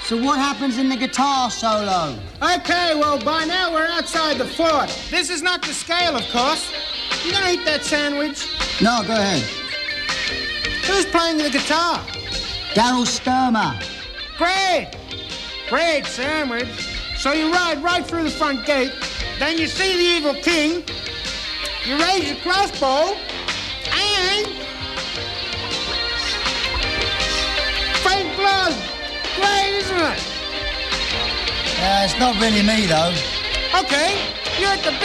So what happens in the guitar solo? Okay, well, by now we're outside the fort. This is not the scale, of course. You gonna eat that sandwich? No, go ahead. Who's playing the guitar? Daryl Sturmer. Great! Great sandwich. So you ride right through the front gate, then you see the evil king, you raise your crossbow, and... faint blood! Great, isn't it? It's not really me, though. Okay, you're at the